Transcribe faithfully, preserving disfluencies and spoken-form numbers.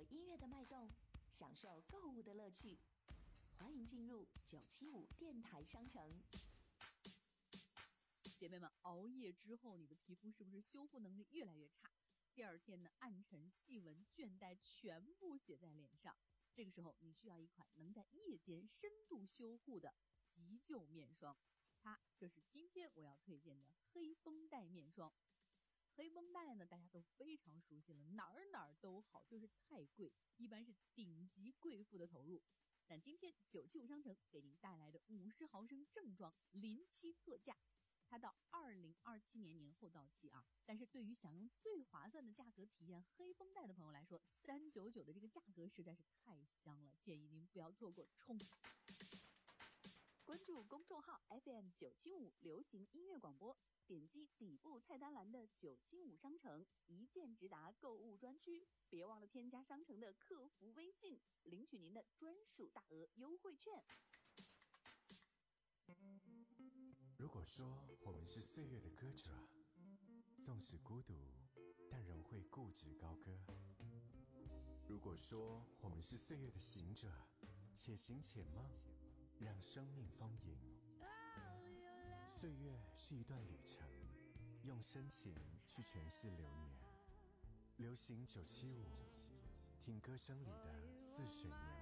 音乐的脉动，享受购物的乐趣。欢迎进入九七五电台商城。 姐妹们，熬夜之后，你的皮肤是不是修复能力越来越差？第二天呢，暗沉、细纹、倦怠全部写在脸上。这个时候，你需要一款能在夜间深度修护的急救面霜。它就是今天我要推荐的黑绷带面霜。黑绷带呢，大家都非常熟悉了，哪儿哪儿都好，就是太贵，一般是顶级贵妇的投入。但今天九七五商城给您带来的五十毫升正装临期特价，它到二零二七年年后到期啊。但是对于想用最划算的价格体验黑绷带的朋友来说，三百九十九的这个价格实在是太香了，建议您不要错过，冲！关注公众号 F M 九七五流行音乐广播，点击底部菜单栏的九七五商城，一键直达购物专区。别忘了添加商城的客服微信，领取您的专属大额优惠券。 如果说我们是岁月的歌者，纵使孤独，但仍会固执高歌；如果说我们是岁月的行者，且行且梦，让生命丰盈。岁月是一段旅程，用深情去诠释流年。流行九七五，听歌声里的似水年